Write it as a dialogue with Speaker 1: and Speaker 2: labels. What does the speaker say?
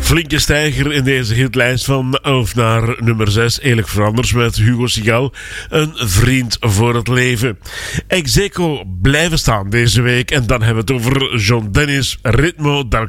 Speaker 1: flinke stijger in deze hitlijst van 11 naar nummer 6. Eerlijk veranders met Hugo Sigal, een vriend voor het leven. Ex aequo blijven staan deze week. En dan hebben we het over John Dennis, Ritmo del